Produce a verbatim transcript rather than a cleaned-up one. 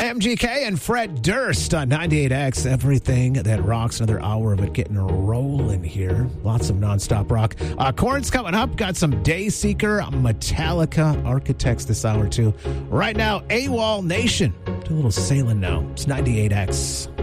M G K and Fred Durst on ninety-eight X. Everything that rocks. Another hour of it getting rolling here. Lots of nonstop rock. Uh, Korn's coming up. Got some Dayseeker, Metallica, Architects this hour too. Right now, AWOL Nation. Do a little sailing now. It's ninety-eight X.